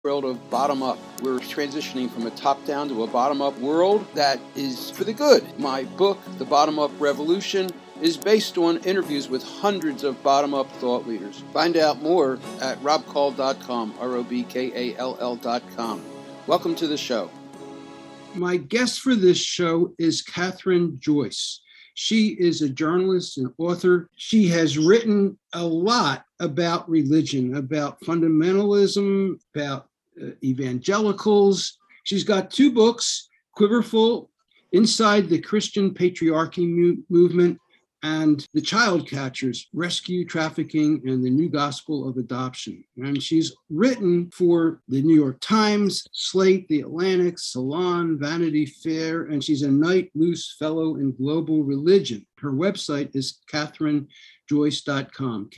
World of bottom up. We're transitioning from a top down to a bottom up world that is for the good. My book, The Bottom Up Revolution, is based on interviews with hundreds of bottom up thought leaders. Find out more at robkall.com, ROBKALL.com. Welcome to the show. My guest for this show is Kathryn Joyce. She is a journalist and author. She has written a lot about religion, about fundamentalism, about evangelicals. She's got two books, Quiverful, Inside the Christian Patriarchy Movement, and The Child Catchers, Rescue Trafficking and the New Gospel of Adoption. And she's written for the New York Times, Slate, The Atlantic, Salon, Vanity Fair, and she's a Knight Luce Fellow in Global Religion. Her website is kathrynjoyce.com,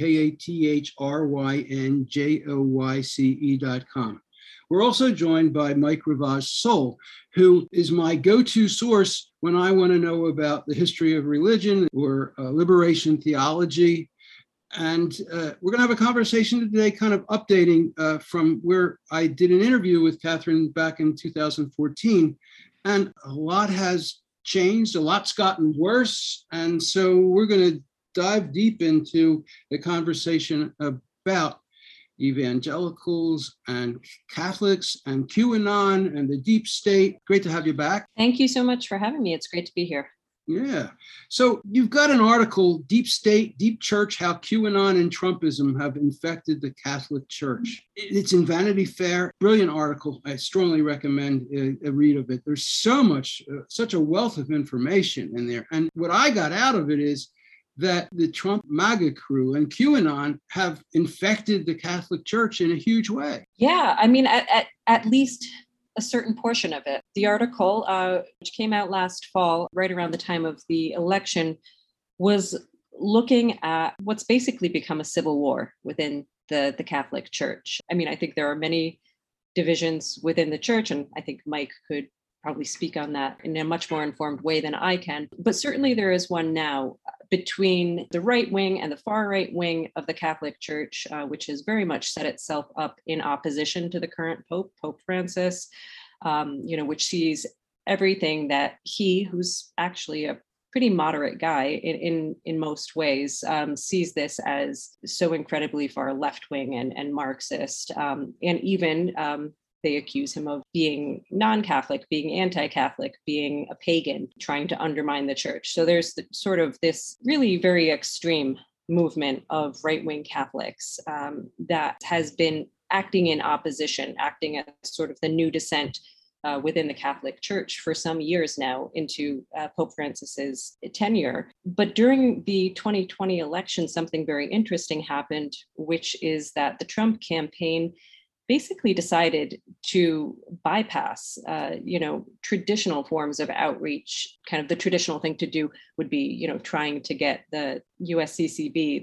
KATHRYNJOYCE.com. We're also joined by Mike Ravage-Soll, who is my go-to source when I want to know about the history of religion or liberation theology. And we're going to have a conversation today kind of updating from where I did an interview with Kathryn back in 2014. And a lot has changed, a lot's gotten worse. And so we're going to dive deep into the conversation about evangelicals and Catholics and QAnon and the deep state. Great to have you back. Thank you so much for having me. It's great to be here. Yeah. So you've got an article, Deep State, Deep Church, How QAnon and Trumpism Have Infected the Catholic Church. It's in Vanity Fair. Brilliant article. I strongly recommend a read of it. There's so much, such a wealth of information in there. And what I got out of it is that the Trump MAGA crew and QAnon have infected the Catholic Church in a huge way. Yeah, I mean, at least a certain portion of it. The article, which came out last fall, right around the time of the election, was looking at what's basically become a civil war within the Catholic Church. I mean, I think there are many divisions within the church, and I think Mike could probably speak on that in a much more informed way than I can. But certainly there is one now between the right wing and the far right wing of the Catholic Church, which has very much set itself up in opposition to the current Pope, Pope Francis, which sees everything that he, who's actually a pretty moderate guy in most ways, sees this as so incredibly far left wing and Marxist, and even they accuse him of being non-Catholic, being anti-Catholic, being a pagan, trying to undermine the church. So there's sort of this really very extreme movement of right-wing Catholics that has been acting in opposition, acting as sort of the new dissent within the Catholic Church for some years now into Pope Francis's tenure. But during the 2020 election, something very interesting happened, which is that the Trump campaign basically decided to bypass, traditional forms of outreach. Kind of the traditional thing to do would be, trying to get the USCCB,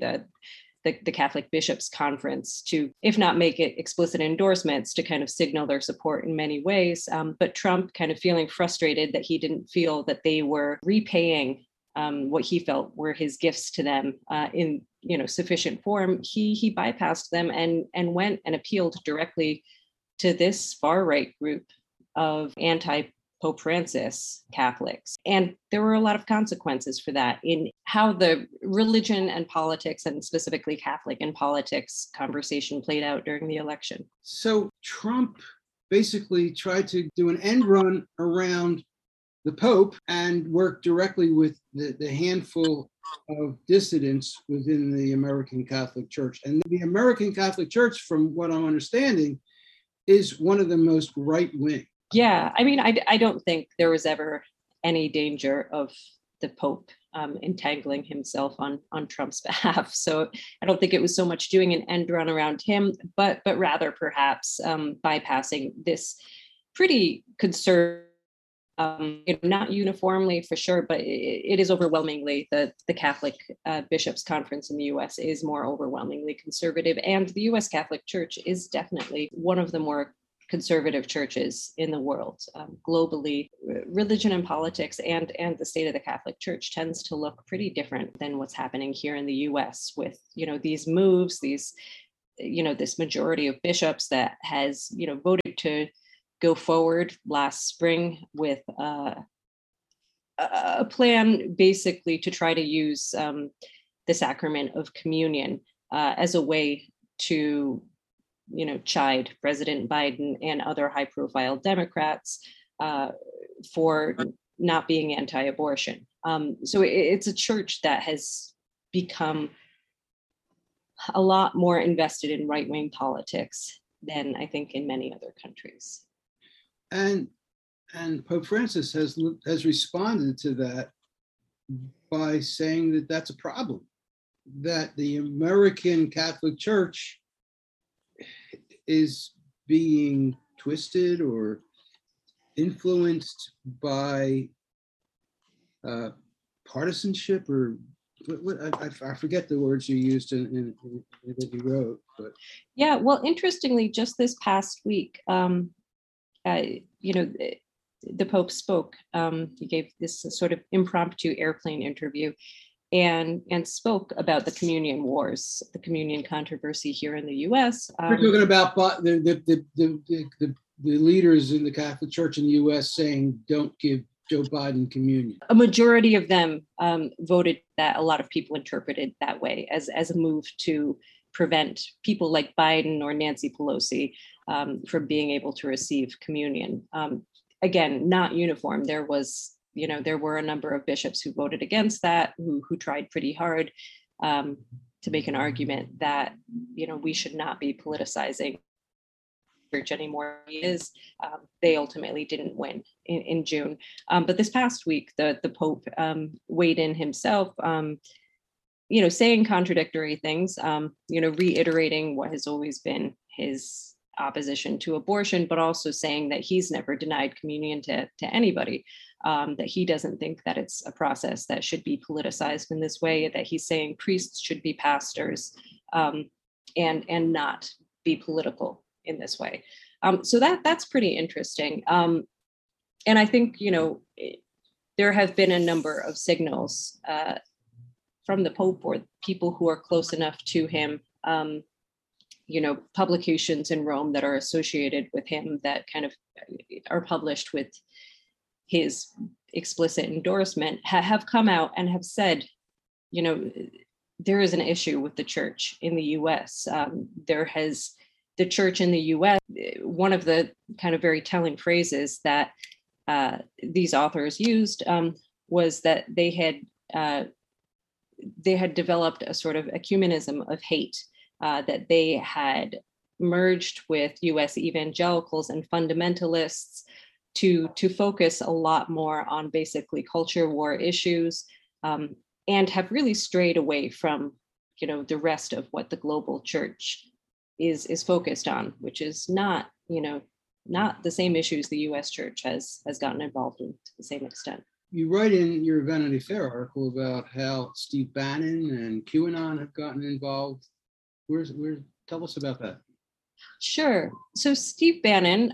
the Catholic Bishops' Conference, to, if not make it explicit endorsements, to kind of signal their support in many ways. But Trump, kind of feeling frustrated that he didn't feel that they were repaying what he felt were his gifts to them in sufficient form, he bypassed them and went and appealed directly to this far right group of anti-Pope Francis Catholics. And there were a lot of consequences for that in how the religion and politics, and specifically Catholic and politics conversation, played out during the election. So Trump basically tried to do an end run around the Pope and work directly with the handful of dissidents within the American Catholic Church. And the American Catholic Church, from what I'm understanding, is one of the most right-wing. Yeah, I mean, I don't think there was ever any danger of the Pope entangling himself on Trump's behalf. So I don't think it was so much doing an end run around him, but rather perhaps bypassing this pretty conservative, not uniformly for sure, but it is overwhelmingly the Catholic Bishops' Conference in the U.S. is more overwhelmingly conservative, and the U.S. Catholic Church is definitely one of the more conservative churches in the world. Globally, religion and politics and the state of the Catholic Church tends to look pretty different than what's happening here in the U.S. with these moves, these this majority of bishops that has, voted to go forward last spring with a plan basically to try to use the sacrament of communion as a way to, chide President Biden and other high-profile Democrats for not being anti-abortion. So it's a church that has become a lot more invested in right-wing politics than I think in many other countries. And Pope Francis has responded to that by saying that that's a problem, that the American Catholic Church is being twisted or influenced by partisanship, or I forget the words you used in that you wrote. But yeah, well, interestingly, just this past week, the Pope spoke. He gave this sort of impromptu airplane interview, and spoke about the communion wars, the communion controversy here in the U.S. We're talking about the leaders in the Catholic Church in the U.S. saying, "Don't give Joe Biden communion." A majority of them voted that a lot of people interpreted that way as a move to prevent people like Biden or Nancy Pelosi from being able to receive communion. Again, not uniform. There were a number of bishops who voted against that, who tried pretty hard to make an argument that, we should not be politicizing church anymore. They ultimately didn't win in June. But this past week, the Pope weighed in himself, saying contradictory things, reiterating what has always been his opposition to abortion, but also saying that he's never denied communion to anybody, that he doesn't think that it's a process that should be politicized in this way, that he's saying priests should be pastors and not be political in this way. So that's pretty interesting. And I think, there have been a number of signals from the Pope or people who are close enough to him, publications in Rome that are associated with him that kind of are published with his explicit endorsement have come out and have said, there is an issue with the church in the US. The church in the US, one of the kind of very telling phrases that these authors used was that they had developed a sort of ecumenism of hate, that they had merged with US evangelicals and fundamentalists to focus a lot more on basically culture war issues, and have really strayed away from, the rest of what the global church is focused on, which is not the same issues the US church has gotten involved in to the same extent. You write in your Vanity Fair article about how Steve Bannon and QAnon have gotten involved. Tell us about that. Sure. So Steve Bannon,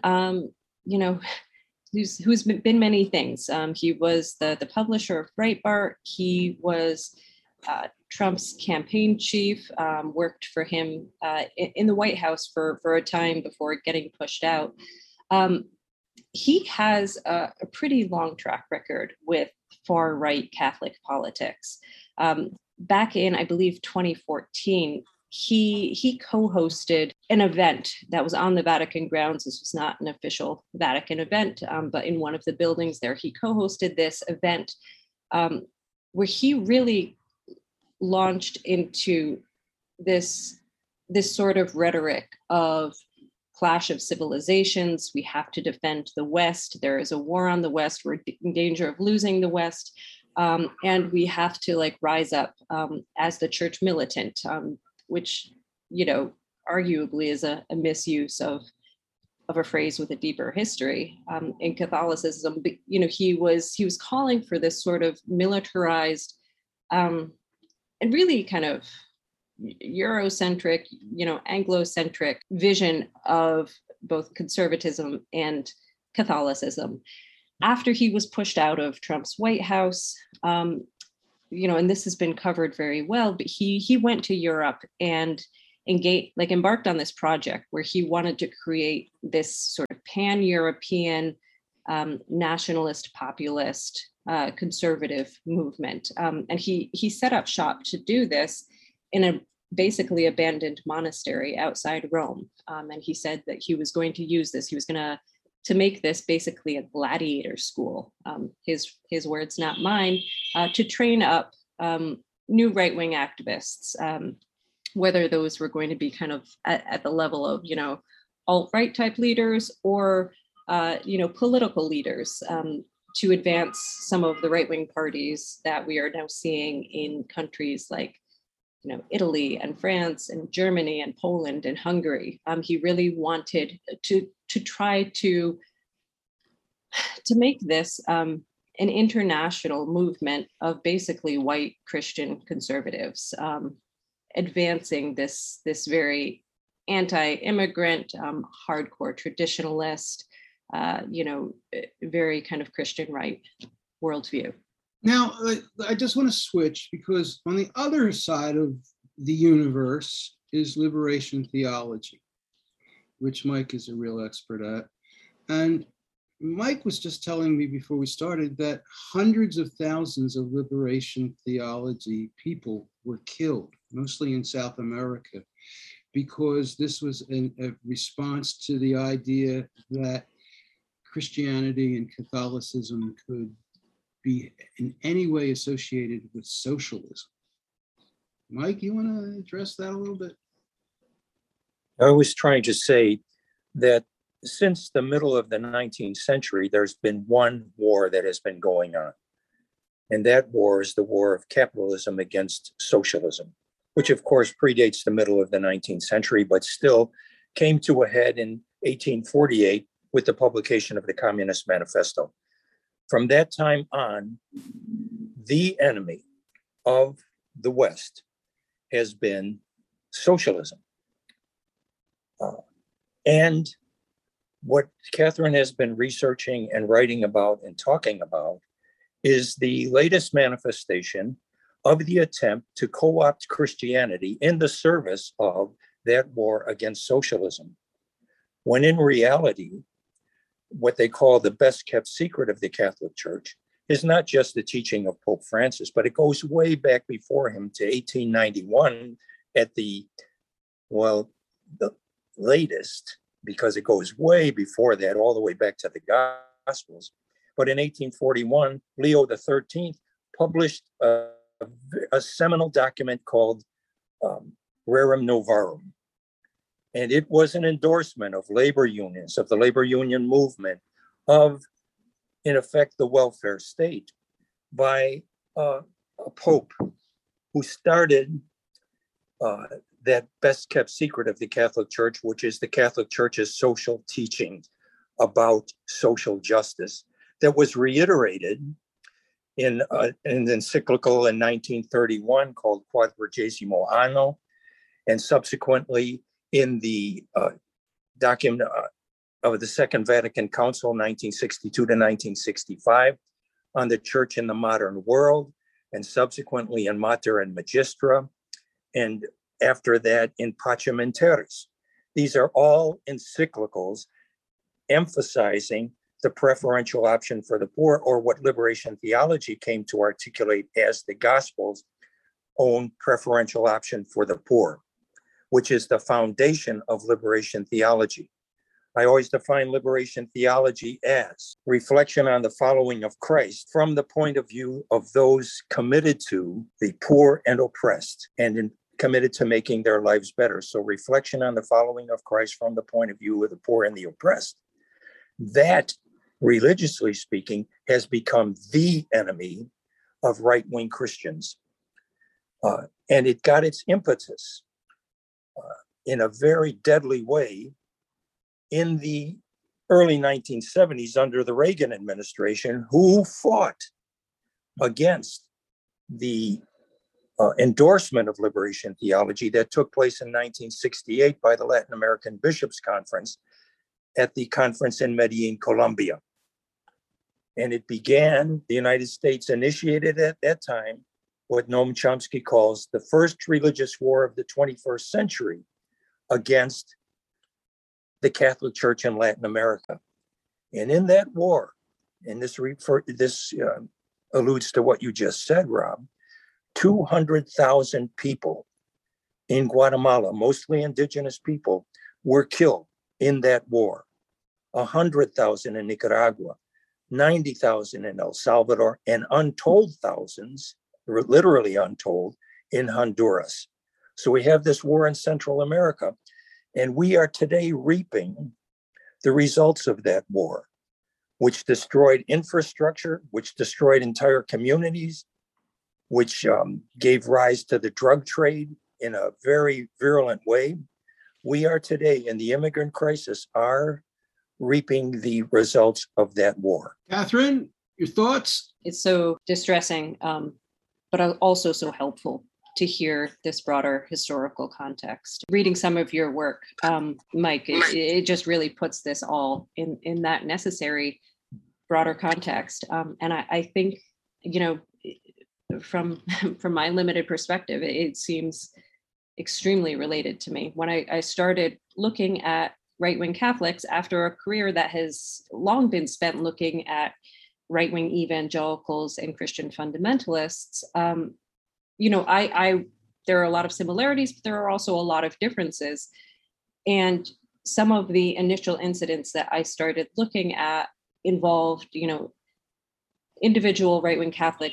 who's been many things. He was the publisher of Breitbart. He was Trump's campaign chief, worked for him in the White House for a time before getting pushed out. He has a pretty long track record with far-right Catholic politics. Back in, I believe, 2014, he co-hosted an event that was on the Vatican grounds. This was not an official Vatican event, but in one of the buildings there, he co-hosted this event where he really launched into this sort of rhetoric of clash of civilizations. We have to defend the West. There is a war on the West. We're in danger of losing the West. And we have to rise up as the church militant, which, arguably is a misuse of a phrase with a deeper history in Catholicism. But, he was calling for this sort of militarized and really kind of Eurocentric, Anglo-centric vision of both conservatism and Catholicism. After he was pushed out of Trump's White House, and this has been covered very well, but he went to Europe and embarked on this project where he wanted to create this sort of pan-European nationalist, populist, conservative movement. And he set up shop to do this in a basically abandoned monastery outside Rome. And he said that he was going to use this. He was going to make this basically a gladiator school, his words, not mine, to train up new right-wing activists, whether those were going to be kind of at the level of, alt-right type leaders or, political leaders to advance some of the right-wing parties that we are now seeing in countries like, Italy and France and Germany and Poland and Hungary. He really wanted to try to make this an international movement of basically white Christian conservatives, advancing this very anti-immigrant, hardcore traditionalist, very kind of Christian right worldview. Now, I just want to switch because on the other side of the universe is liberation theology, which Mike is a real expert at. And Mike was just telling me before we started that hundreds of thousands of liberation theology people were killed, mostly in South America, because this was a response to the idea that Christianity and Catholicism could be in any way associated with socialism. Mike, you want to address that a little bit? I was trying to say that since the middle of the 19th century, there's been one war that has been going on. And that war is the war of capitalism against socialism, which of course predates the middle of the 19th century, but still came to a head in 1848 with the publication of the Communist Manifesto. From that time on, the enemy of the West has been socialism. And what Catherine has been researching and writing about and talking about is the latest manifestation of the attempt to co-opt Christianity in the service of that war against socialism, when in reality, what they call the best kept secret of the Catholic Church is not just the teaching of Pope Francis, but it goes way back before him to 1891 at the latest, because it goes way before that, all the way back to the Gospels. But in 1841, Leo XIII published a seminal document called Rerum Novarum. And it was an endorsement of labor unions, of the labor union movement, of, in effect, the welfare state by a pope who started that best kept secret of the Catholic Church, which is the Catholic Church's social teaching about social justice, that was reiterated in an encyclical in 1931 called Quadragesimo Anno, and subsequently in the document of the Second Vatican Council, 1962 to 1965, on the Church in the Modern World, and subsequently in Mater and Magistra, and after that in Pacem in Terris. These are all encyclicals emphasizing the preferential option for the poor, or what liberation theology came to articulate as the Gospel's own preferential option for the poor, which is the foundation of liberation theology. I always define liberation theology as reflection on the following of Christ from the point of view of those committed to the poor and oppressed, and committed to making their lives better. So reflection on the following of Christ from the point of view of the poor and the oppressed. That, religiously speaking, has become the enemy of right-wing Christians. And it got its impetus in a very deadly way in the early 1970s under the Reagan administration, who fought against the endorsement of liberation theology that took place in 1968 by the Latin American Bishops' Conference at the conference in Medellin, Colombia. And it began, the United States initiated at that time what Noam Chomsky calls the first religious war of the 21st century, against the Catholic Church in Latin America. And in that war, and this alludes to what you just said, Rob, 200,000 people in Guatemala, mostly indigenous people, were killed in that war. 100,000 in Nicaragua, 90,000 in El Salvador, and untold thousands, literally untold, in Honduras. So we have this war in Central America, and we are today reaping the results of that war, which destroyed infrastructure, which destroyed entire communities, which gave rise to the drug trade in a very virulent way. We are today in the immigrant crisis are reaping the results of that war. Catherine, your thoughts? It's so distressing, but also so helpful to hear this broader historical context. Reading some of your work, Mike, it just really puts this all in that necessary broader context. And I think, from my limited perspective, it seems extremely related to me. When I started looking at right-wing Catholics after a career that has long been spent looking at right-wing evangelicals and Christian fundamentalists, there are a lot of similarities, but there are also a lot of differences. And some of the initial incidents that I started looking at involved, individual right-wing Catholics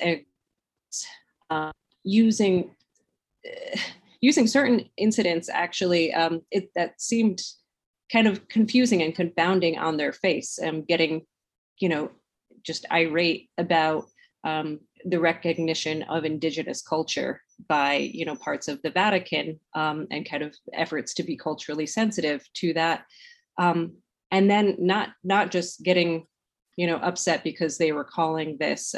using certain incidents actually that seemed kind of confusing and confounding on their face, getting, just irate about the recognition of indigenous culture by, parts of the Vatican, and kind of efforts to be culturally sensitive to that. And then not just getting, upset because they were calling this,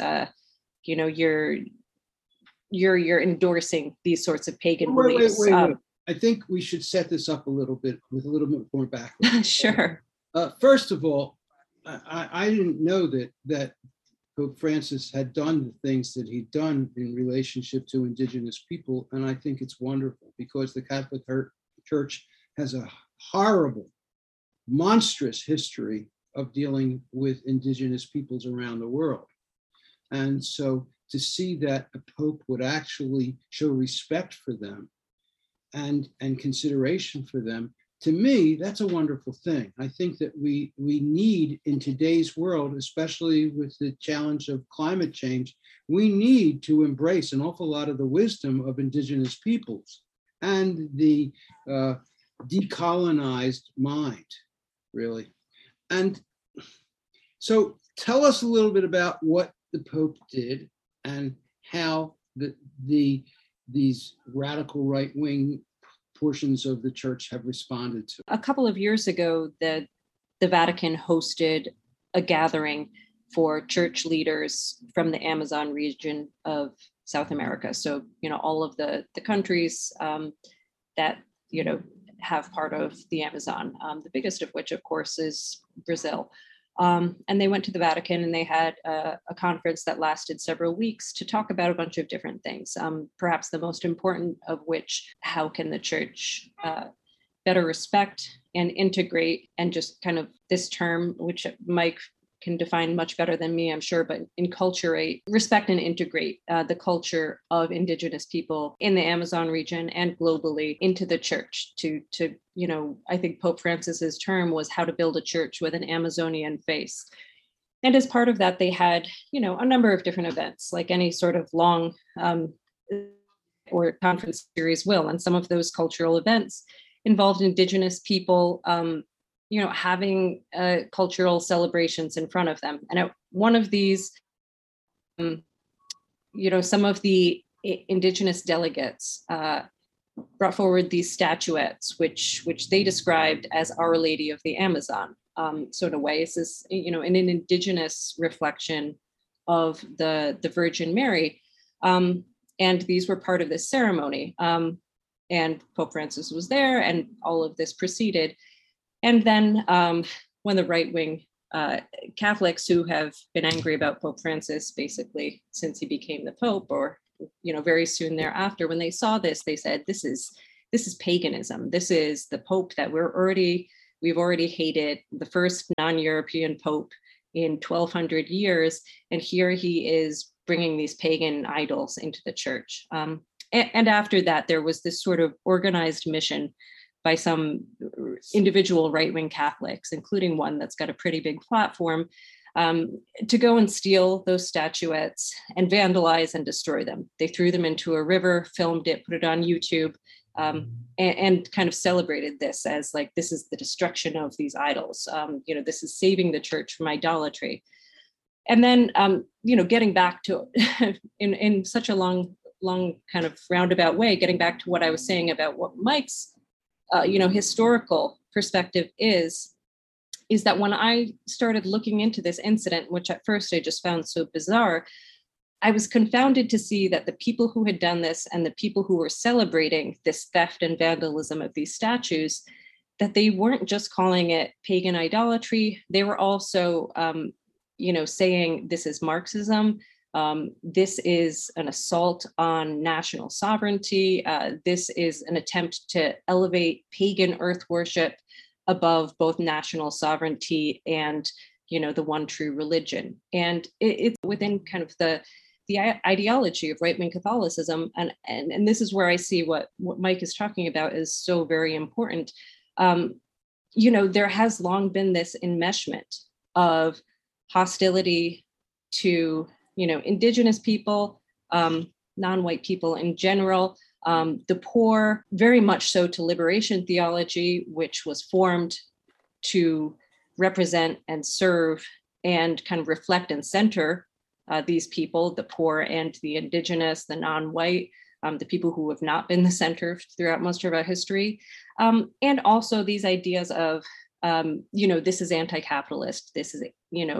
you're endorsing these sorts of pagan beliefs. Wait. I think we should set this up a little bit with a little bit more background. Sure. First of all, I didn't know that Pope Francis had done the things that he'd done in relationship to indigenous people. And I think it's wonderful because the Catholic Church has a horrible, monstrous history of dealing with indigenous peoples around the world. And so to see that a Pope would actually show respect for them and consideration for them, to me, that's a wonderful thing. I think that we need in today's world, especially with the challenge of climate change, we need to embrace an awful lot of the wisdom of indigenous peoples and the decolonized mind, really. And so tell us a little bit about what the Pope did and how these radical right-wing portions of the church have responded to. A couple of years ago, the Vatican hosted a gathering for church leaders from the Amazon region of South America. So, all of the countries that, have part of the Amazon, the biggest of which, of course, is Brazil. And they went to the Vatican and they had a conference that lasted several weeks to talk about a bunch of different things. Perhaps the most important of which, how can the church better respect and integrate, and just kind of this term, which Mike can define much better than me, I'm sure, but enculturate, respect and integrate the culture of indigenous people in the Amazon region and globally into the church to I think Pope Francis's term was how to build a church with an Amazonian face. And as part of that, they had, a number of different events, like any sort of long or conference series will. And some of those cultural events involved indigenous people, having cultural celebrations in front of them. And at one of these, some of the indigenous delegates brought forward these statuettes, which they described as Our Lady of the Amazon. So in a way, it's this, an indigenous reflection of the Virgin Mary. And these were part of this ceremony. And Pope Francis was there, and all of this proceeded. And then when the right-wing Catholics who have been angry about Pope Francis basically since he became the Pope, or very soon thereafter, when they saw this, they said, this is this is paganism. This is the Pope that we've already hated, the first non-European Pope in 1200 years. And here he is bringing these pagan idols into the church. And after that, there was this sort of organized mission by some individual right-wing Catholics, including one that's got a pretty big platform, to go and steal those statuettes and vandalize and destroy them. They threw them into a river, filmed it, put it on YouTube, and kind of celebrated this as like, this is the destruction of these idols. This is saving the church from idolatry. And then, getting back to, in such a long kind of roundabout way, getting back to what I was saying about what Mike's, historical perspective is that when I started looking into this incident, which at first I just found so bizarre, I was confounded to see that the people who had done this and the people who were celebrating this theft and vandalism of these statues, that they weren't just calling it pagan idolatry. They were also, saying this is Marxism. This is an assault on national sovereignty. This is an attempt to elevate pagan earth worship above both national sovereignty and, the one true religion. And it's within kind of the ideology of right-wing Catholicism. And this is where I see what Mike is talking about is so very important. There has long been this enmeshment of hostility to Indigenous people, non-white people in general, the poor, very much so to liberation theology, which was formed to represent and serve and kind of reflect and center these people, the poor and the Indigenous, the non-white, the people who have not been the center throughout most of our history. And also these ideas of, this is anti-capitalist, this is,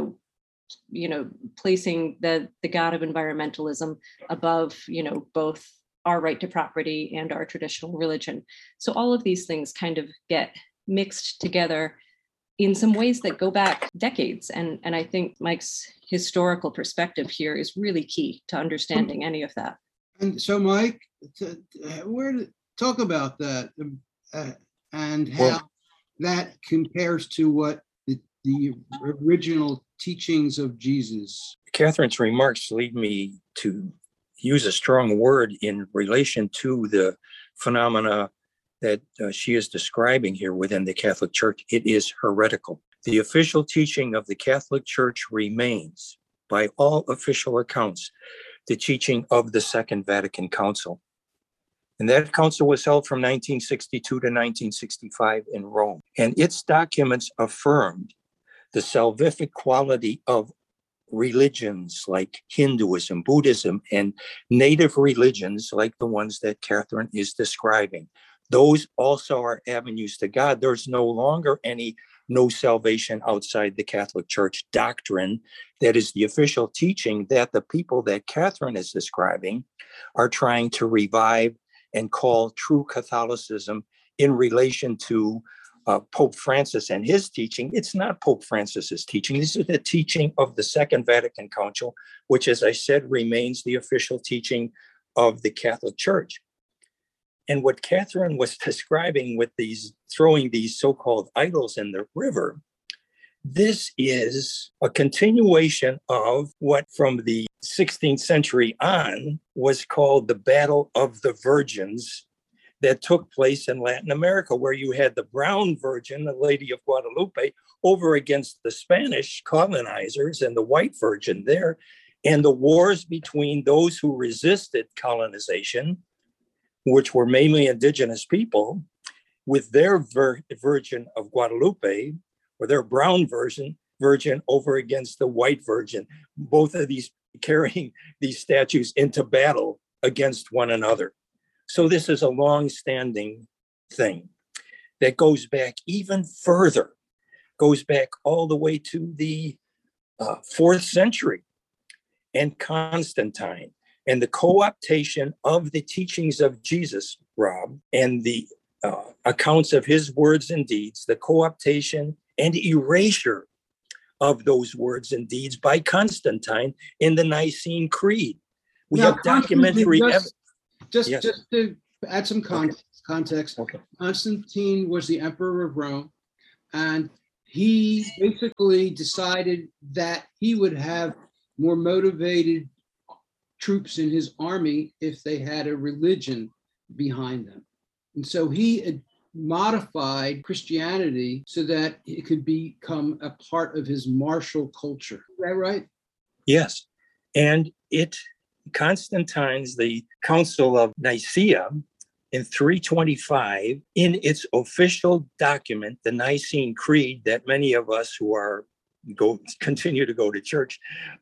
placing the God of environmentalism above, both our right to property and our traditional religion. So all of these things kind of get mixed together in some ways that go back decades. And I think Mike's historical perspective here is really key to understanding any of that. And so, Mike, talk about that and how that compares to what the original teachings of Jesus. Catherine's remarks lead me to use a strong word in relation to the phenomena that she is describing here within the Catholic Church. It is heretical. The official teaching of the Catholic Church remains, by all official accounts, the teaching of the Second Vatican Council. And that council was held from 1962 to 1965 in Rome. And its documents affirmed the salvific quality of religions like Hinduism, Buddhism, and native religions like the ones that Catherine is describing. Those also are avenues to God. There's no longer no salvation outside the Catholic Church doctrine that is the official teaching that the people that Catherine is describing are trying to revive and call true Catholicism in relation to Pope Francis and his teaching. It's not Pope Francis's teaching. This is the teaching of the Second Vatican Council, which, as I said, remains the official teaching of the Catholic Church. And what Catherine was describing with throwing these so-called idols in the river, this is a continuation of what from the 16th century on was called the Battle of the Virgins that took place in Latin America, where you had the brown virgin, the Lady of Guadalupe, over against the Spanish colonizers and the white virgin there, and the wars between those who resisted colonization, which were mainly indigenous people, with their Virgin of Guadalupe, or their brown virgin over against the white virgin, both of these carrying these statues into battle against one another. So this is a long-standing thing that goes back even further, goes back all the way to the 4th century and Constantine, and the co-optation of the teachings of Jesus, Rob, and the accounts of his words and deeds, the co-optation and erasure of those words and deeds by Constantine in the Nicene Creed. We have documentary evidence. Just to add some context, context. Okay. Constantine was the emperor of Rome, and he basically decided that he would have more motivated troops in his army if they had a religion behind them. And so he modified Christianity so that it could become a part of his martial culture. Is that right? Yes. And Constantine's, the Council of Nicaea in 325, in its official document, the Nicene Creed, that many of us who continue to go to church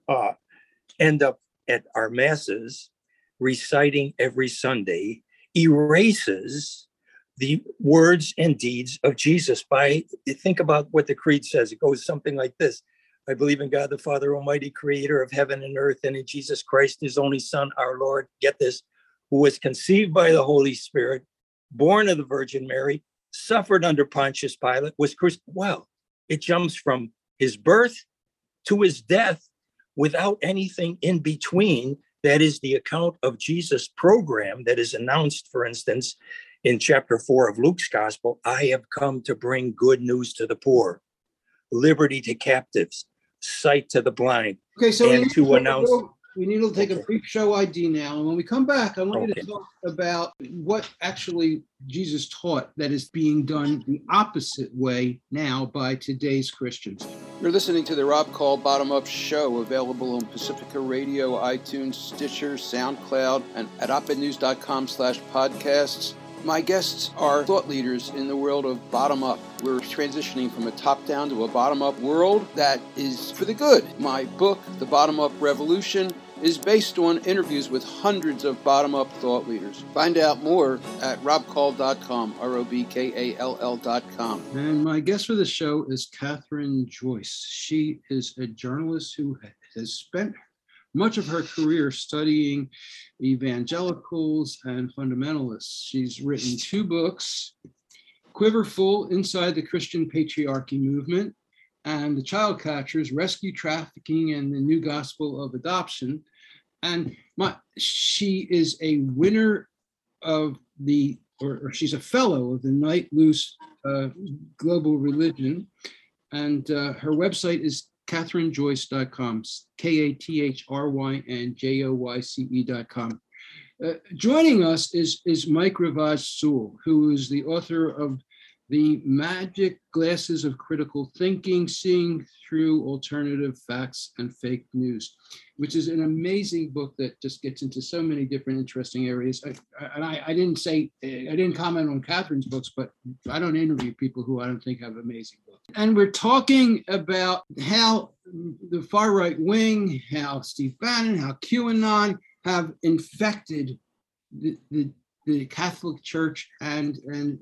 end up at our masses reciting every Sunday, erases the words and deeds of Jesus. Think about what the creed says. It goes something like this: I believe in God the Father Almighty, creator of heaven and earth, and in Jesus Christ, his only Son, our Lord, get this, who was conceived by the Holy Spirit, born of the Virgin Mary, suffered under Pontius Pilate, was crucified. Well, it jumps from his birth to his death without anything in between. That is the account of Jesus' program that is announced, for instance, in chapter 4 of Luke's gospel. I have come to bring good news to the poor, liberty to captives, sight to the blind. Okay, so and to announce. We need to take a brief show ID now. And when we come back, I want you Okay. to talk about what actually Jesus taught that is being done the opposite way now by today's Christians. You're listening to the Rob Call Bottom Up Show, available on Pacifica Radio, iTunes, Stitcher, SoundCloud, and at opednews.com/podcasts. My guests are thought leaders in the world of bottom up. We're transitioning from a top-down to a bottom-up world that is for the good. My book, The Bottom Up Revolution, is based on interviews with hundreds of bottom-up thought leaders. Find out more at robkall.com, ROBKALL.com. And my guest for the show is Catherine Joyce. She is a journalist who has spent much of her career studying evangelicals and fundamentalists. She's written 2 books, Quiverful, Inside the Christian Patriarchy Movement, and The Child Catchers, Rescue Trafficking and the New Gospel of Adoption. And she is a winner of or she's a fellow of the Knight Luce Global Religion. And her website is CatherineJoyce.com, KathryNJoyce.com. Joining us is Mike Ravaz-Sewell, who is the author of The Magic Glasses of Critical Thinking, Seeing Through Alternative Facts and Fake News, which is an amazing book that just gets into so many different interesting areas. I didn't comment on Catherine's books, but I don't interview people who I don't think have amazing books. And we're talking about how the far right wing, how Steve Bannon, how QAnon have infected the Catholic Church and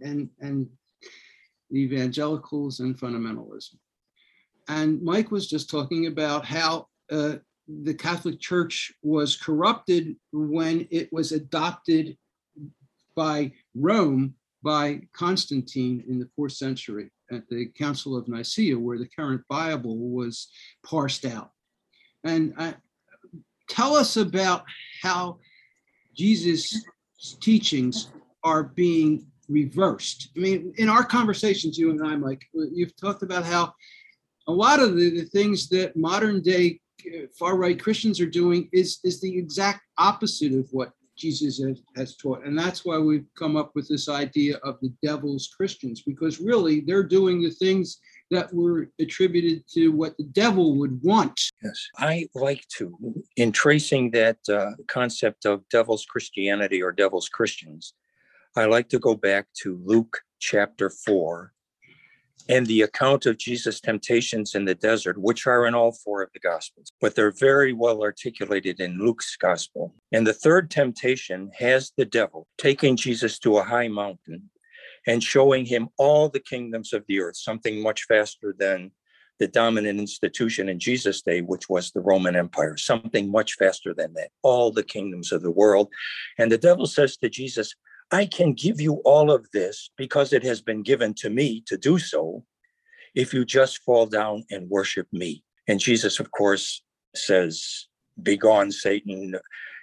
evangelicals and fundamentalism. And Mike was just talking about how the Catholic Church was corrupted when it was adopted by Rome, by Constantine in the 4th century at the Council of Nicaea, where the current Bible was parsed out. And tell us about how Jesus' teachings are being reversed. I mean, in our conversations, you and I, Mike, you've talked about how a lot of the things that modern day far-right Christians are doing is the exact opposite of what Jesus has taught. And that's why we've come up with this idea of the devil's Christians, because really they're doing the things that were attributed to what the devil would want. Yes, I like to, in tracing that concept of devil's Christianity or devil's Christians, I like to go back to Luke chapter 4 and the account of Jesus' temptations in the desert, which are in all 4 of the Gospels, but they're very well articulated in Luke's Gospel. And the 3rd temptation has the devil taking Jesus to a high mountain and showing him all the kingdoms of the earth, something much faster than the dominant institution in Jesus' day, which was the Roman Empire, something much faster than that, all the kingdoms of the world. And the devil says to Jesus, I can give you all of this because it has been given to me to do so if you just fall down and worship me. And Jesus, of course, says, begone, Satan.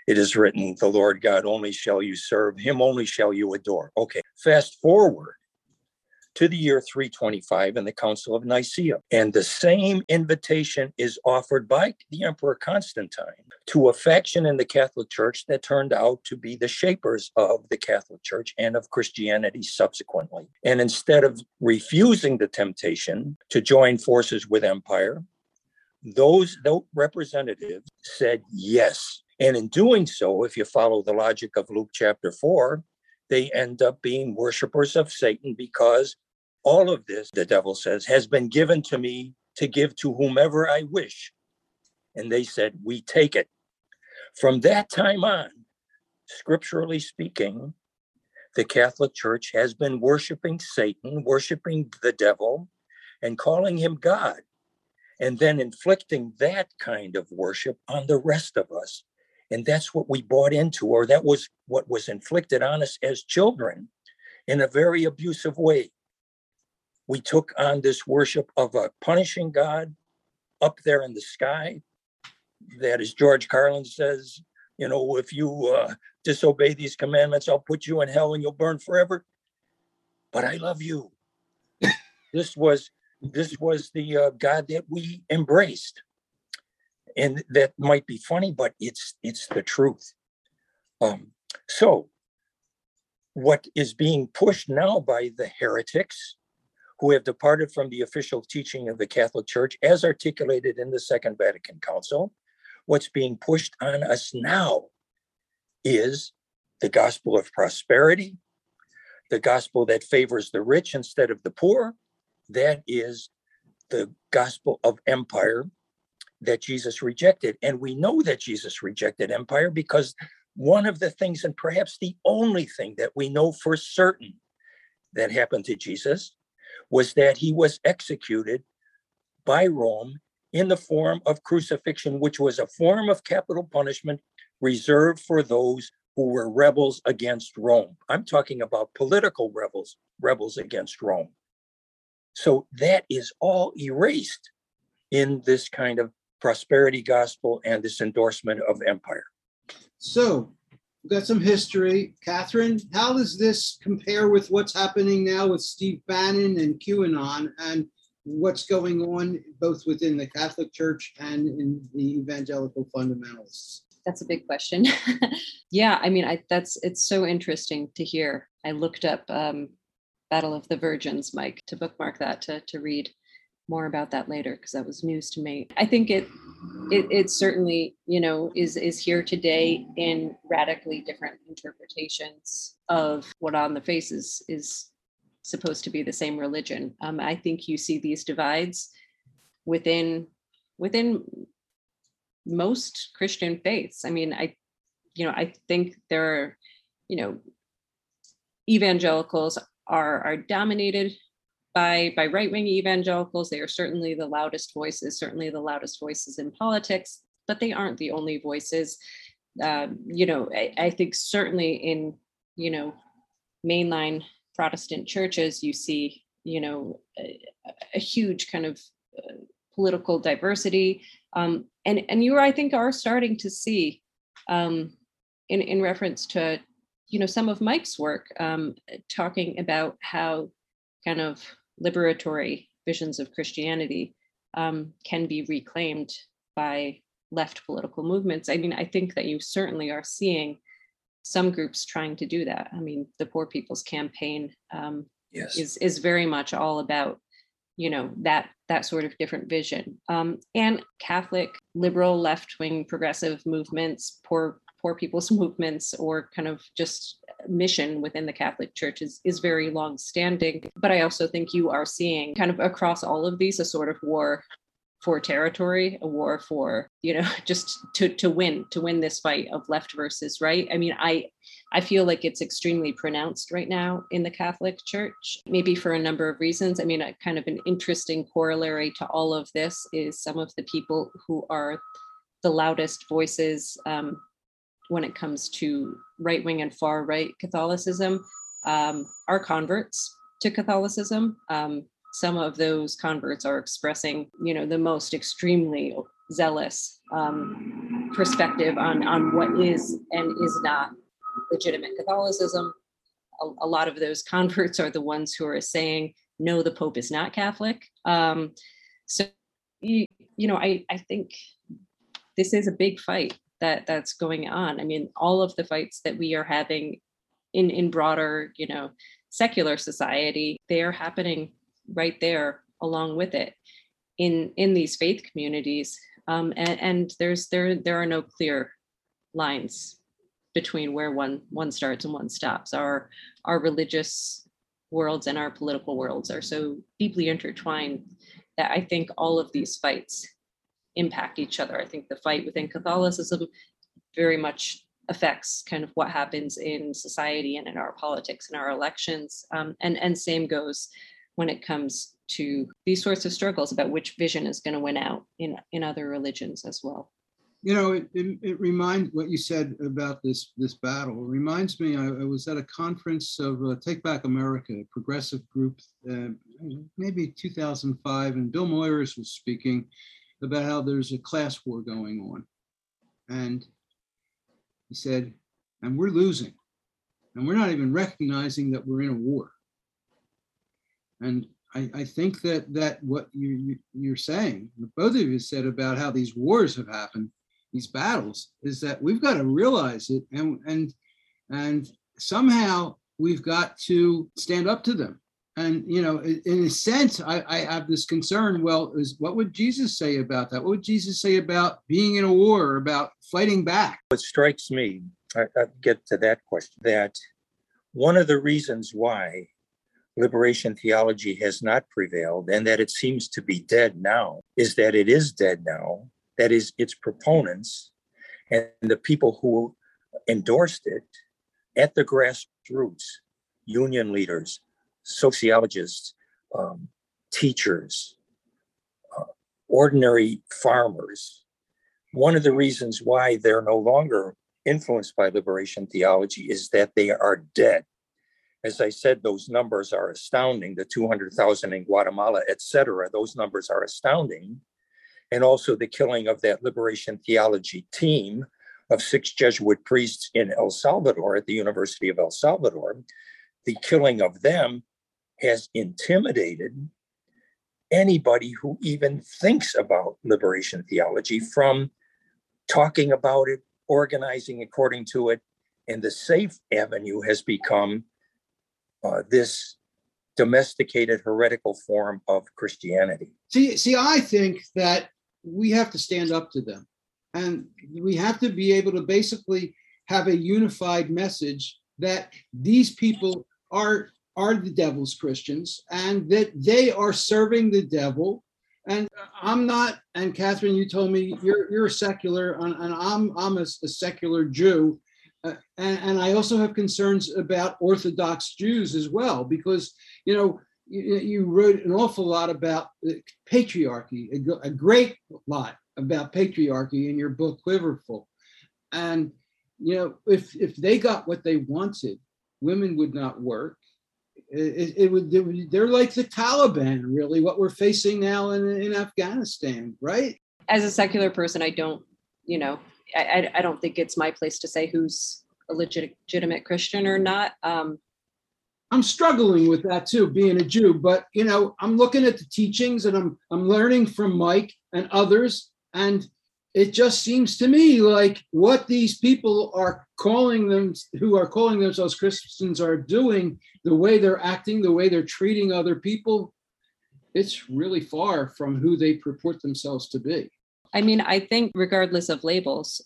it is written, the Lord God only shall you serve, him only shall you adore. Okay, fast forward to the year 325 and the Council of Nicaea. And the same invitation is offered by the Emperor Constantine to a faction in the Catholic Church that turned out to be the shapers of the Catholic Church and of Christianity subsequently. And instead of refusing the temptation to join forces with empire, those representatives said yes. And in doing so, if you follow the logic of Luke chapter 4, they end up being worshipers of Satan, because all of this, the devil says, has been given to me to give to whomever I wish. And they said, we take it. From that time on, scripturally speaking, the Catholic Church has been worshiping Satan, worshiping the devil, and calling him God, and then inflicting that kind of worship on the rest of us. And that's what we bought into, or that was what was inflicted on us as children in a very abusive way. We took on this worship of a punishing God up there in the sky. That, as George Carlin says, if you disobey these commandments, I'll put you in hell and you'll burn forever. But I love you. This was the God that we embraced. And that might be funny, but it's the truth. So what is being pushed now by the heretics who have departed from the official teaching of the Catholic Church as articulated in the Second Vatican Council, what's being pushed on us now is the gospel of prosperity, the gospel that favors the rich instead of the poor. That is the gospel of empire that Jesus rejected. And we know that Jesus rejected empire because one of the things, and perhaps the only thing that we know for certain that happened to Jesus, was that he was executed by Rome in the form of crucifixion, which was a form of capital punishment reserved for those who were rebels against Rome. I'm talking about political rebels against Rome. So that is all erased in this kind of prosperity gospel and this endorsement of empire. So we've got some history. Catherine, how does this compare with what's happening now with Steve Bannon and QAnon, and what's going on both within the Catholic Church and in the evangelical fundamentalists? That's a big question. Yeah, I mean, it's so interesting to hear. I looked up Battle of the Virgins, Mike, to bookmark that, to read more about that later, because that was news to me. I think it certainly, is here today in radically different interpretations of what on the face is supposed to be the same religion. I think you see these divides within most Christian faiths. I mean, I think there are, evangelicals are dominated by right-wing evangelicals. They are certainly the loudest voices in politics, but they aren't the only voices. I think certainly in, mainline Protestant churches, you see, a huge kind of political diversity. And you, I think, are starting to see, in reference to, some of Mike's work, talking about how kind of liberatory visions of Christianity can be reclaimed by left political movements. I mean, I think that you certainly are seeing some groups trying to do that. I mean, the Poor People's Campaign Yes. is very much all about, that sort of different vision. And Catholic, liberal, left-wing, progressive movements, poor people's movements, or kind of just mission within the Catholic Church is very long-standing. But I also think you are seeing kind of across all of these a sort of war for territory, a war for, just to win this fight of left versus right. I mean, I feel like it's extremely pronounced right now in the Catholic Church, maybe for a number of reasons. I mean, a kind of an interesting corollary to all of this is some of the people who are the loudest voices when it comes to right-wing and far-right Catholicism are converts to Catholicism. Some of those converts are expressing, the most extremely zealous perspective on what is and is not legitimate Catholicism. A lot of those converts are the ones who are saying, no, the Pope is not Catholic. I think this is a big fight that's going on. I mean, all of the fights that we are having in broader, secular society, they are happening right there along with it in these faith communities. And there are no clear lines between where one starts and one stops. Our religious worlds and our political worlds are so deeply intertwined that I think all of these fights impact each other. I think the fight within Catholicism very much affects kind of what happens in society and in our politics and our elections. And same goes when it comes to these sorts of struggles about which vision is going to win out in other religions as well. It reminds what you said about this battle. It reminds me, I was at a conference of Take Back America, a progressive group, maybe 2005, and Bill Moyers was speaking about how there's a class war going on. And he said, and we're losing, and we're not even recognizing that we're in a war. And I think that what you're saying, what both of you said about how these wars have happened, these battles, is that we've got to realize it, and somehow we've got to stand up to them. And in a sense, I have this concern. Well, what would Jesus say about that? What would Jesus say about being in a war, about fighting back? What strikes me, I get to that question, that one of the reasons why liberation theology has not prevailed and that it seems to be dead now is that it is dead now. That is, its proponents and the people who endorsed it at the grassroots, union leaders, sociologists, teachers, ordinary farmers. One of the reasons why they're no longer influenced by liberation theology is that they are dead. As I said, those numbers are astounding. The 200,000 in Guatemala, et cetera, those numbers are astounding. And also the killing of that liberation theology team of 6 Jesuit priests in El Salvador at the University of El Salvador. The killing of them has intimidated anybody who even thinks about liberation theology from talking about it, organizing according to it. And the safe avenue has become this domesticated heretical form of Christianity. See, I think that we have to stand up to them, and we have to be able to basically have a unified message that these people are the devil's Christians and that they are serving the devil. And I'm not, and Catherine, you told me you're a secular, and I'm a secular Jew. And I also have concerns about Orthodox Jews as well, because, you wrote an awful lot about patriarchy, a great lot about patriarchy in your book, Quiverful. And, if they got what they wanted, women would not work. They're like the Taliban, really, what we're facing now in Afghanistan, right? As a secular person, I don't think it's my place to say who's a legitimate Christian or not. I'm struggling with that too, being a Jew, but I'm looking at the teachings and I'm learning from Mike and others, and it just seems to me like what these people are calling themselves Christians are doing, the way they're acting, the way they're treating other people, it's really far from who they purport themselves to be. I mean, I think regardless of labels,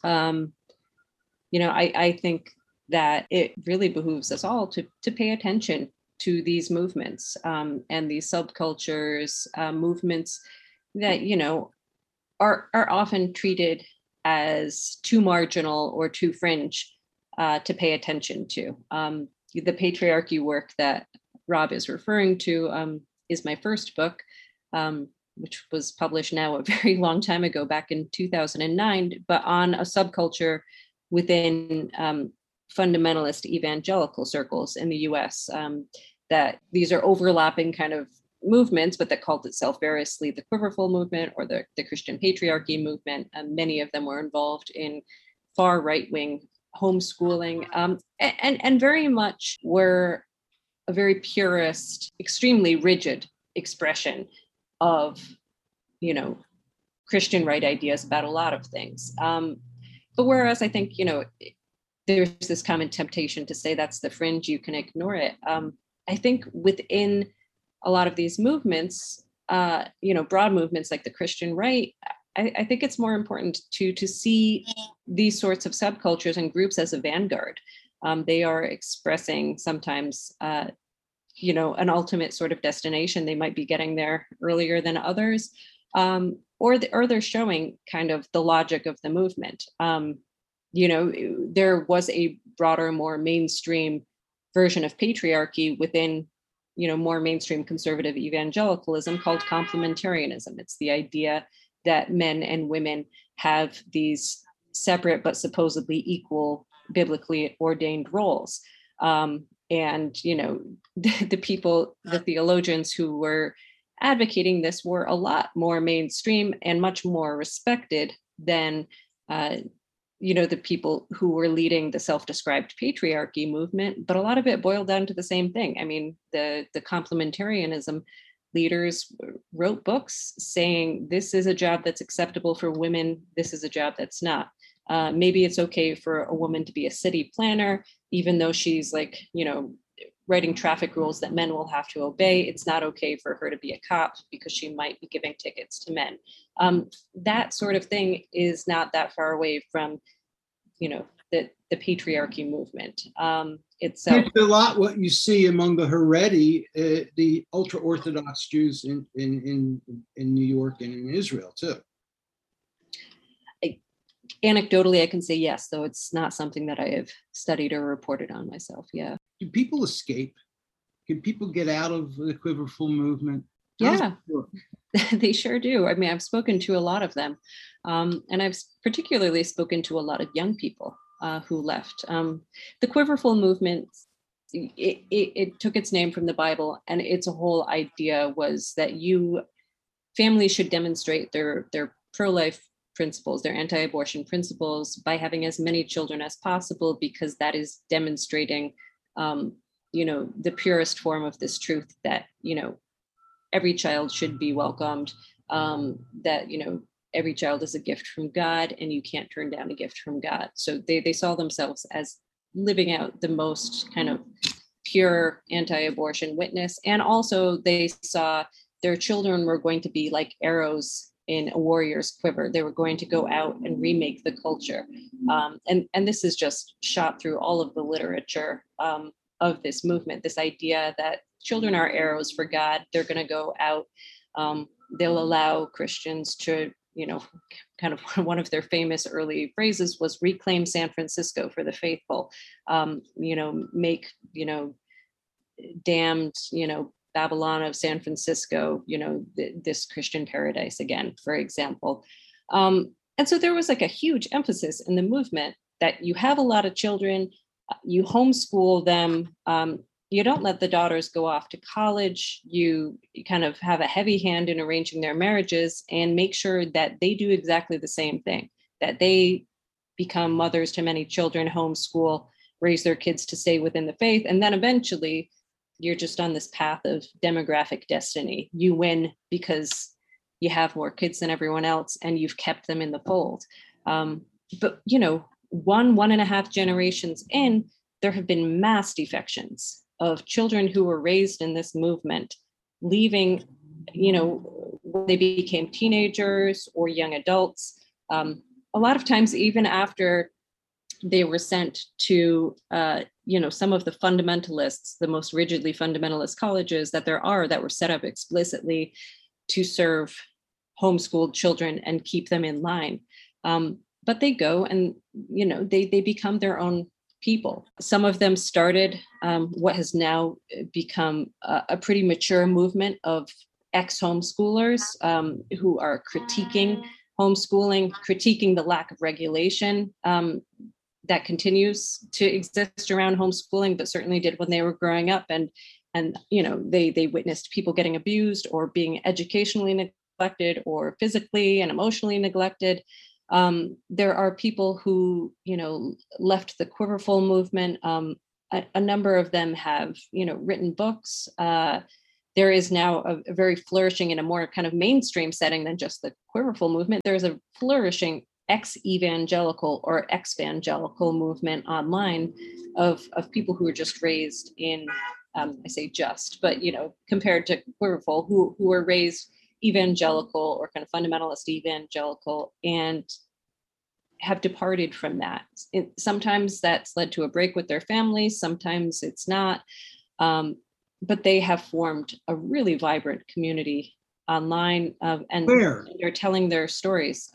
I think that it really behooves us all to pay attention to these movements and these subcultures, movements that, are often treated as too marginal or too fringe to pay attention to. The patriarchy work that Rob is referring to is my first book, which was published now a very long time ago, back in 2009, but on a subculture within fundamentalist evangelical circles in the US, that these are overlapping kind of movements, but that called itself variously the Quiverful movement or the Christian patriarchy movement. And many of them were involved in far right-wing homeschooling, and very much were a very purist, extremely rigid expression of, Christian right ideas about a lot of things. But whereas I think, there's this common temptation to say that's the fringe, you can ignore it. I think within a lot of these movements, broad movements like the Christian right, I think it's more important to see these sorts of subcultures and groups as a vanguard. They are expressing sometimes, an ultimate sort of destination. They might be getting there earlier than others, or they're showing kind of the logic of the movement. There was a broader, more mainstream version of patriarchy within, more mainstream conservative evangelicalism called complementarianism. It's the idea that men and women have these separate but supposedly equal biblically ordained roles. And, the people, the theologians who were advocating this were a lot more mainstream and much more respected than, the people who were leading the self-described patriarchy movement. But a lot of it boiled down to the same thing. I mean, the complementarianism leaders wrote books saying this is a job that's acceptable for women, this is a job that's not. Maybe it's okay for a woman to be a city planner, even though she's writing traffic rules that men will have to obey. It's not okay for her to be a cop because she might be giving tickets to men. That sort of thing is not that far away from, the patriarchy movement. It's a lot what you see among the Haredi, the ultra-Orthodox Jews in New York and in Israel too. Anecdotally, I can say yes, though it's not something that I have studied or reported on myself. Yeah. Do people escape? Can people get out of the Quiverful movement? Yeah, they sure do. I mean, I've spoken to a lot of them, and I've particularly spoken to a lot of young people who left. The Quiverful movement, it took its name from the Bible, and its whole idea was that families should demonstrate their pro-life principles, their anti-abortion principles, by having as many children as possible, because that is demonstrating, the purest form of this truth that, every child should be welcomed, that, every child is a gift from God and you can't turn down a gift from God. So they saw themselves as living out the most kind of pure anti-abortion witness. And also they saw their children were going to be like arrows in a warrior's quiver. They were going to go out and remake the culture. And this is just shot through all of the literature of this movement, this idea that children are arrows for God. They're going to go out. They'll allow Christians to, kind of one of their famous early phrases was reclaim San Francisco for the faithful, make, damned, Babylon of San Francisco, this Christian paradise again, for example. And so there was like a huge emphasis in the movement that you have a lot of children, you homeschool them, you don't let the daughters go off to college, you kind of have a heavy hand in arranging their marriages and make sure that they do exactly the same thing, that they become mothers to many children, homeschool, raise their kids to stay within the faith, and then eventually you're just on this path of demographic destiny. You win because you have more kids than everyone else and you've kept them in the fold. But, 1.5 generations in, there have been mass defections of children who were raised in this movement, leaving, when they became teenagers or young adults. A lot of times, even after they were sent to, some of the fundamentalists, the most rigidly fundamentalist colleges that there are that were set up explicitly to serve homeschooled children and keep them in line. But they go and, they become their own people. Some of them started what has now become a pretty mature movement of ex-homeschoolers who are critiquing homeschooling, critiquing the lack of regulation that continues to exist around homeschooling, but certainly did when they were growing up. And, and they witnessed people getting abused or being educationally neglected or physically and emotionally neglected. There are people who left the Quiverful movement. A number of them have written books. There is now a very flourishing in a more kind of mainstream setting than just the Quiverful movement. There's a flourishing ex-evangelical or ex-evangelical movement online of people who are just raised in, I say just, but compared to Quiverful, who were raised evangelical or kind of fundamentalist evangelical and have departed from that. Sometimes that's led to a break with their families, sometimes it's not. But they have formed a really vibrant community online, and Where? they're telling their stories.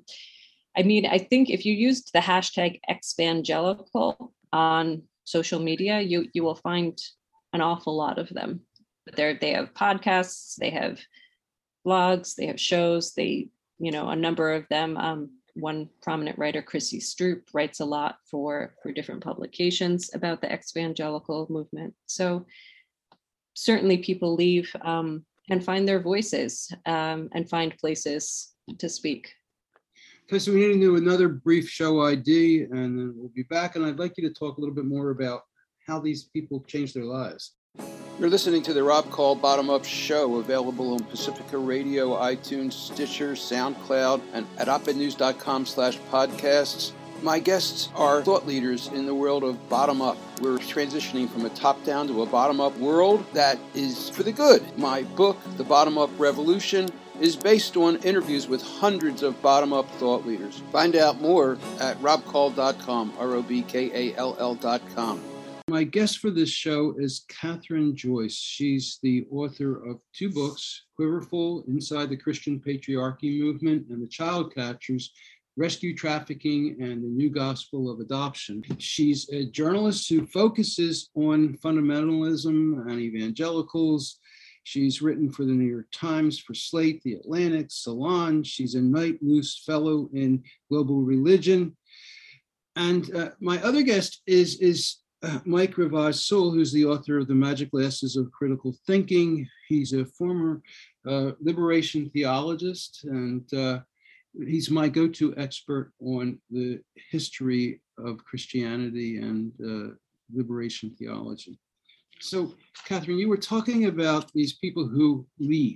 I think if you used the hashtag exvangelical on social media, you will find an awful lot of them. But they have podcasts, they have blogs, they have shows, a number of them. One prominent writer, Chrissy Stroop, writes a lot for different publications about the ex-evangelical movement. So certainly people leave and find their voices and find places to speak. Okay, so we need to do another brief show ID, and then we'll be back. And I'd like you to talk a little bit more about how these people change their lives. You're listening to the Rob Call Bottom Up Show, available on Pacifica Radio, iTunes, Stitcher, SoundCloud, and at opednews.com/podcasts. My guests are thought leaders in the world of bottom up. We're transitioning from a top-down to a bottom-up world that is for the good. My book, The Bottom Up Revolution, is based on interviews with hundreds of bottom-up thought leaders. Find out more at robkall.com, ROBKALL.com. My guest for this show is Catherine Joyce. She's the author of 2 books, Quiverful, Inside the Christian Patriarchy Movement, and The Child Catchers, Rescue Trafficking and the New Gospel of Adoption. She's a journalist who focuses on fundamentalism and evangelicals. She's written for the New York Times, for Slate, The Atlantic, Salon. She's a Knight Luce Fellow in Global Religion. And my other guest is Mike Rivaz-Soule, who's the author of The Magic Glasses of Critical Thinking. He's a former liberation theologist, and he's my go-to expert on the history of Christianity and liberation theology. So, Catherine, you were talking about these people who leave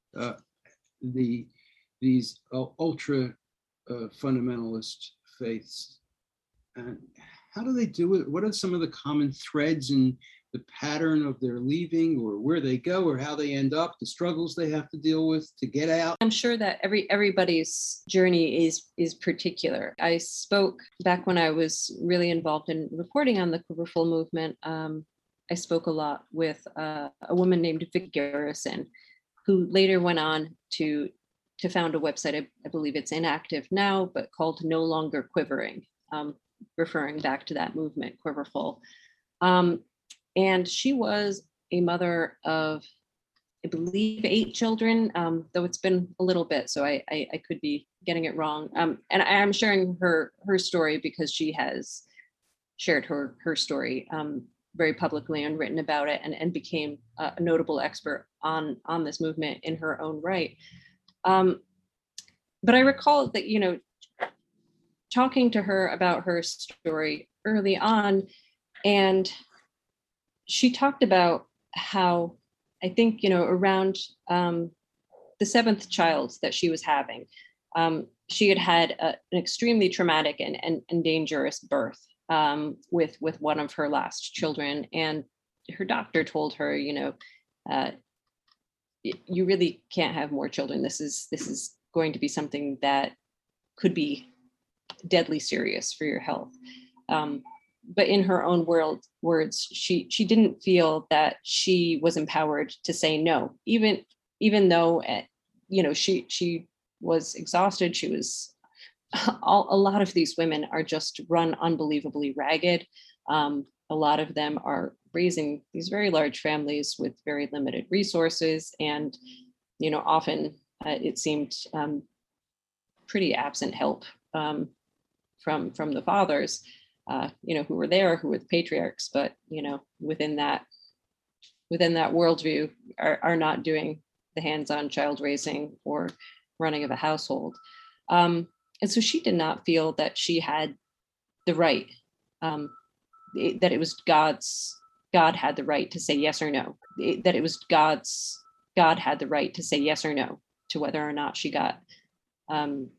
these ultra fundamentalist faiths. And how do they do it? What are some of the common threads in the pattern of their leaving, or where they go, or how they end up, the struggles they have to deal with to get out? I'm sure that everybody's journey is particular. I spoke back when I was really involved in reporting on the Quiverful movement. I spoke a lot with a woman named Vicky Garrison, who later went on to found a website. I believe it's inactive now, but called No Longer Quivering, referring back to that movement, Quiverful. And she was a mother of, I believe, 8 children, though it's been a little bit, so I could be getting it wrong. And I am sharing her story because she has shared her story very publicly and written about it, and became a notable expert on this movement in her own right. But I recall that, talking to her about her story early on, and she talked about how, I think, around the 7th child that she was having, she had an extremely traumatic and dangerous birth with one of her last children. And her doctor told her, you really can't have more children. This is going to be something that could be deadly serious for your health. But in her own words, she didn't feel that she was empowered to say no, even though she was exhausted. She was a lot of these women are just run unbelievably ragged. A lot of them are raising these very large families with very limited resources, and often it seemed pretty absent help from the fathers. Who were there, who were the patriarchs, but within that within that worldview are not doing the hands-on child raising or running of a household. And so she did not feel that she had the right, that it was God had the right to say yes or no, that it was God had the right to say yes or no to whether or not she got